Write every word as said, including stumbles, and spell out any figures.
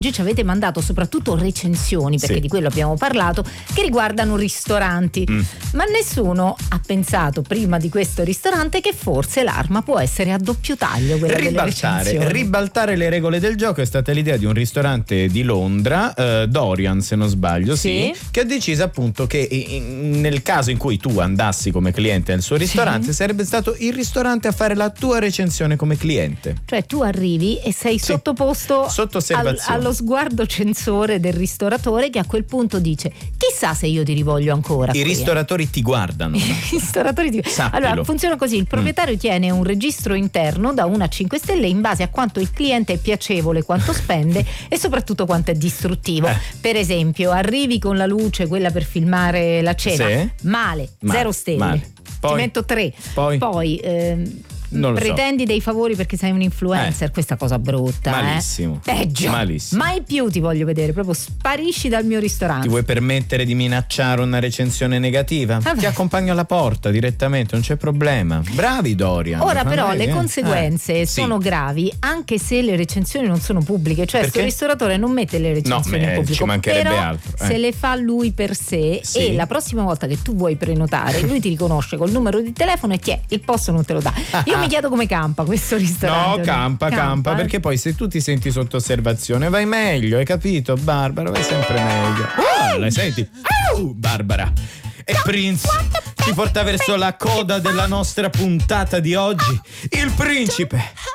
ci avete mandato soprattutto recensioni, perché sì. di quello abbiamo parlato, che riguardano ristoranti, mm. ma nessuno ha pensato prima di questo ristorante che forse l'arma può essere a doppio taglio, quella ribaltare, delle recensioni. ribaltare le regole del gioco è stata l'idea di un ristorante di Londra, eh, Dorian se non sbaglio, sì. sì, che ha deciso appunto che in, nel caso in cui tu andassi come cliente al suo ristorante, sì. sarebbe stato il ristorante a fare la tua recensione come cliente. Cioè tu arrivi e sei sì. sottoposto sotto osservazione al, allo sguardo censore del ristoratore, che a quel punto dice: chissà se io ti rivoglio ancora. I qui, ristoratori eh. ti guardano. I ristoratori ti... Allora funziona così: il proprietario mm. tiene un registro interno da uno a cinque stelle in base a quanto il cliente è piacevole, quanto spende e soprattutto quanto è distruttivo. Eh. Per esempio, arrivi con la luce, quella per filmare la cena, sì. male, male, zero stelle. Male. Poi, ti metto tre. Poi, Poi ehm, Non pretendi so. dei favori perché sei un influencer, eh. questa cosa brutta. Malissimo. Eh. Peggio. Malissimo. Mai più ti voglio vedere, proprio sparisci dal mio ristorante. Ti vuoi permettere di minacciare una recensione negativa? Vabbè. Ti accompagno alla porta direttamente, non c'è problema. Bravi Dorian. Ora però le eh. conseguenze eh. sono sì. gravi anche se le recensioni non sono pubbliche, cioè questo ristoratore non mette le recensioni no, in eh, pubblico, ci mancherebbe però altro. Eh. se le fa lui per sé sì. e la prossima volta che tu vuoi prenotare lui ti riconosce col numero di telefono e ti è, il posto non te lo dà. Io mi chiedo come campa questo ristorante. No, campa, campa, campa, perché poi se tu ti senti sotto osservazione vai meglio, hai capito Barbara? Vai sempre meglio. Ah, la senti? Uh, Barbara. E Prince ci porta verso la coda della nostra puntata di oggi. Il principe